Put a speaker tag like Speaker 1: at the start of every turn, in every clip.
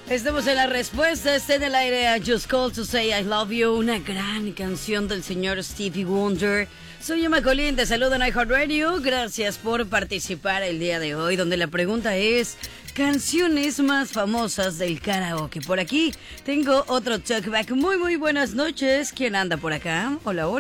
Speaker 1: Estamos en la respuesta, está en el aire a Just Call to Say I Love You, una gran canción del señor Stevie Wonder. Soy Emma Colín, te saludo en iHeartRadio, gracias por participar el día de hoy, donde la pregunta es canciones más famosas del karaoke. Por aquí tengo otro talkback. Muy buenas noches, ¿quién anda por acá? Hola.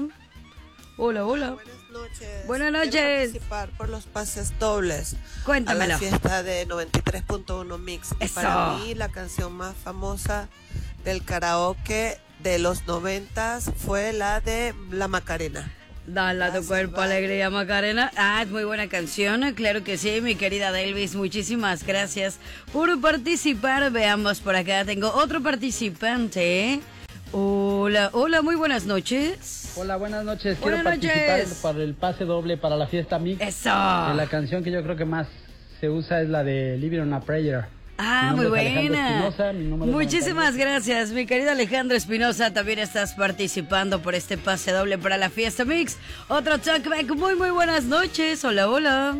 Speaker 1: Buenas noches.
Speaker 2: Quiero participar por los pases dobles.
Speaker 1: Cuéntamelo.
Speaker 2: A la fiesta de 93.1 Mix. Y
Speaker 1: Eso.
Speaker 2: para mí la canción más famosa del karaoke de los 90s fue la de La Macarena.
Speaker 1: Dale a tu cuerpo alegría, Macarena. Es muy buena canción, claro que sí, mi querida Delvis. Muchísimas gracias por participar. Veamos por acá, tengo otro participante. Hola, muy buenas noches.
Speaker 3: Hola, buenas noches.
Speaker 1: Buenas
Speaker 3: Quiero participar
Speaker 1: noches.
Speaker 3: para el pase doble para la fiesta Mix.
Speaker 1: Eso.
Speaker 3: La canción que yo creo que más se usa es la de Living on a Prayer.
Speaker 1: Muy
Speaker 3: Mi nombre es Alejandro
Speaker 1: buena.
Speaker 3: Espinosa, mi número es
Speaker 1: Muchísimas
Speaker 3: 98.
Speaker 1: gracias, mi querida Alejandra Espinosa. También estás participando por este pase doble para la fiesta Mix. Otro talkback. Muy buenas noches. Hola.
Speaker 2: Por los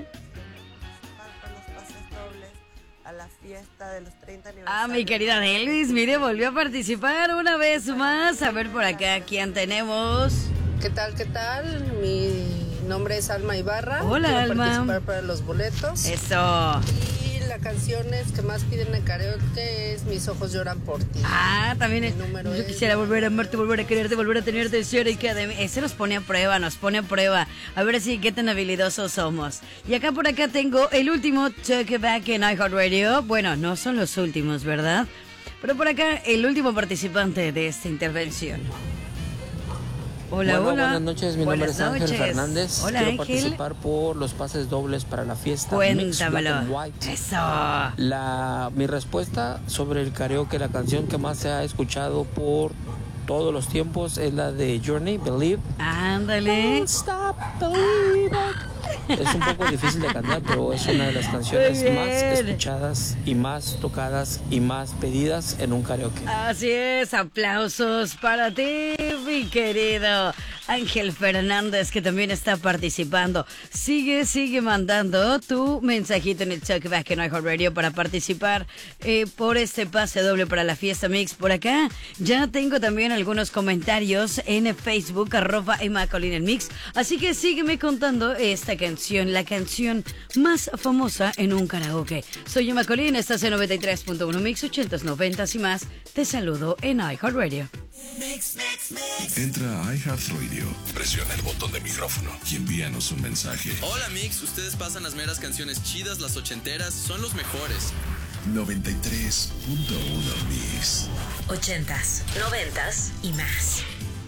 Speaker 2: pases dobles a la fiesta de los 30 aniversarios.
Speaker 1: Mi querida Delvis, mire, volvió a participar una vez más. A ver por acá, ¿quién tenemos?
Speaker 4: ¿Qué tal? Mi nombre es Alma Ibarra.
Speaker 1: Hola,
Speaker 4: Quiero
Speaker 1: Alma.
Speaker 4: participar para los boletos.
Speaker 1: Eso.
Speaker 4: Y la canción que más piden en karaoke es Mis ojos lloran por ti.
Speaker 1: También
Speaker 4: Mi número
Speaker 1: yo
Speaker 4: es-
Speaker 1: quisiera volver a amarte, volver a quererte, volver a tenerte cerca de mí. Ese nos pone a prueba. A ver si qué tan habilidosos somos. Y acá por acá tengo el último talkback en iHeartRadio. Bueno, no son los últimos, ¿verdad? Pero por acá el último participante de esta intervención. Hola.
Speaker 5: Buenas noches, mi nombre
Speaker 1: Buenas
Speaker 5: es Ángel
Speaker 1: noches.
Speaker 5: Fernández.
Speaker 1: Hola,
Speaker 5: Quiero
Speaker 1: Ángel.
Speaker 5: participar por los pases dobles para la fiesta Mix Black
Speaker 1: Cuéntamelo.
Speaker 5: and White.
Speaker 1: Eso.
Speaker 5: Mi respuesta sobre el karaoke, la canción que más se ha escuchado por todos los tiempos es la de Journey, Believe.
Speaker 1: Ándale.
Speaker 5: Don't stop believing. Es un poco difícil de cantar, pero es una de las canciones
Speaker 1: Muy
Speaker 5: más
Speaker 1: bien.
Speaker 5: escuchadas y más tocadas y más pedidas en un karaoke.
Speaker 1: Así es, aplausos para ti, mi querido Ángel Fernández, que también está participando. Sigue mandando tu mensajito en el talkback en iHeartRadio para participar por este pase doble para la fiesta Mix. Por acá ya tengo también algunos comentarios en Facebook, @Emma Colín el Mix. Así que sígueme contando esta canción, la canción más famosa en un karaoke. Soy Emma Colín, estás en 93.1 Mix, 80s, 90s y más. Te saludo en iHeartRadio.
Speaker 6: Entra a iHeartRadio, presiona el botón de micrófono y envíanos un mensaje.
Speaker 7: Hola Mix, ustedes pasan las meras canciones chidas, las ochenteras, son los mejores.
Speaker 6: 93.1 Mix.
Speaker 8: 80s, 90s y más.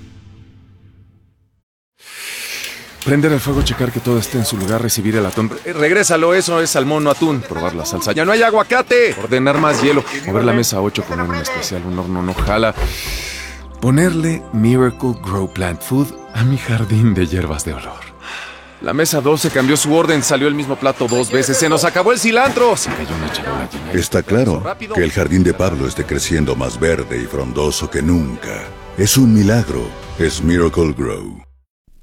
Speaker 9: Prender el fuego, checar que todo esté en su lugar, recibir el atún. Regrésalo, eso es salmón, no atún. Probar la salsa. ¡Ya no hay aguacate! Ordenar más hielo. Mover la mesa 8, poner un especial, un horno no jala. Ponerle Miracle Grow Plant Food a mi jardín de hierbas de olor. La mesa 12 cambió su orden, salió el mismo plato 2 veces. ¡Se nos acabó el cilantro! Se cayó una charola llena de
Speaker 10: Está claro que el jardín de Pablo esté creciendo más verde y frondoso que nunca. Es un milagro. Es Miracle Grow.